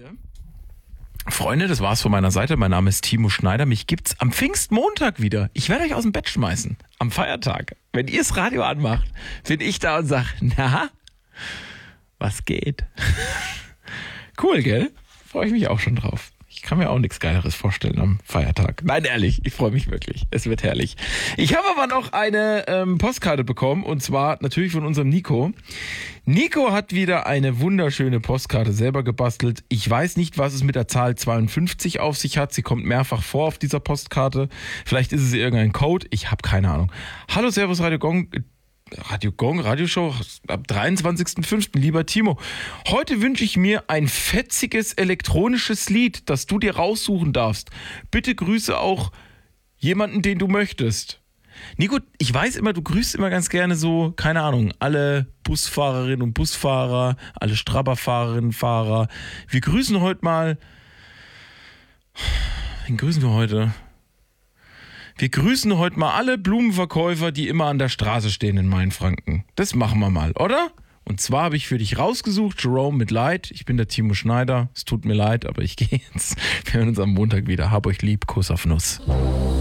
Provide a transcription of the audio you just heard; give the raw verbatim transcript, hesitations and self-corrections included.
Freunde. Freunde, das war's von meiner Seite. Mein Name ist Timo Schneider. Mich gibt's am Pfingstmontag wieder. Ich werde euch aus dem Bett schmeißen. Am Feiertag. Wenn ihr das Radio anmacht, bin ich da und sag, na, was geht? Cool, gell? Freue ich mich auch schon drauf. Ich kann mir auch nichts Geileres vorstellen am Feiertag. Nein, ehrlich, ich freue mich wirklich. Es wird herrlich. Ich habe aber noch eine ähm, Postkarte bekommen und zwar natürlich von unserem Nico. Nico hat wieder eine wunderschöne Postkarte selber gebastelt. Ich weiß nicht, was es mit der Zahl zweiundfünfzig auf sich hat. Sie kommt mehrfach vor auf dieser Postkarte. Vielleicht ist es irgendein Code. Ich habe keine Ahnung. Hallo, Servus, Radio Gong. Radio Gong, Radioshow ab dreiundzwanzigsten fünften Lieber Timo, heute wünsche ich mir ein fetziges elektronisches Lied, das du dir raussuchen darfst. Bitte grüße auch jemanden, den du möchtest. Nico, ich weiß immer, du grüßt immer ganz gerne so, keine Ahnung, alle Busfahrerinnen und Busfahrer, alle Strabberfahrerinnen und Fahrer. Wir grüßen heute mal... Wen grüßen wir heute? Wir grüßen heute mal alle Blumenverkäufer, die immer an der Straße stehen in Mainfranken. Das machen wir mal, oder? Und zwar habe ich für dich rausgesucht, Jerome mit Leid. Ich bin der Timo Schneider. Es tut mir leid, aber ich gehe jetzt. Wir hören uns am Montag wieder. Hab euch lieb, Kuss auf Nuss.